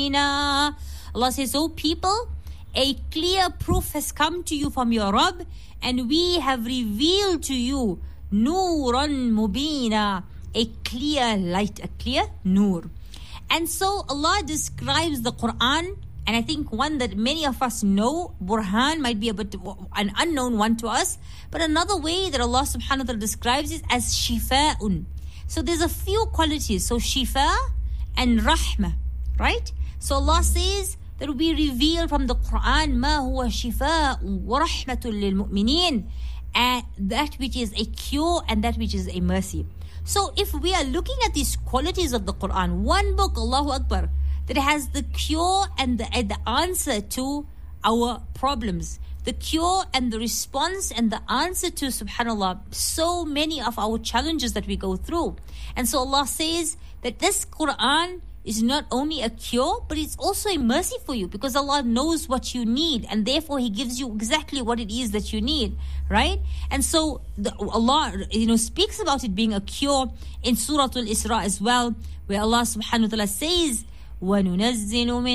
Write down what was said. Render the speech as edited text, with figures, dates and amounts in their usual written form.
مُبِينًا. Allah says, "O people, a clear proof has come to you from your Rabb, and we have revealed to you Nuran Mubina, a clear light, a clear Nur." And so Allah describes the Quran, and I think one that many of us know, Burhan might be a bit an unknown one to us, but another way that Allah subhanahu wa ta'ala describes it as Shifa'un. So there's a few qualities, so Shifa and Rahmah, right? So Allah says that we reveal from the Quran ما هو شفاء ورحمة للمؤمنين, and that which is a cure and that which is a mercy. So if we are looking at these qualities of the Quran, one book, Allahu Akbar, that has the cure and the answer to our problems, the cure and the response and the answer to, subhanAllah, so many of our challenges that we go through. And so Allah says that this Quran is not only a cure, but it's also a mercy for you, because Allah knows what you need, and therefore He gives you exactly what it is that you need, right? And so Allah, speaks about it being a cure in Surah Al-Isra as well, where Allah subhanahu wa ta'ala says, وَنُنَزِّلُ مِنَ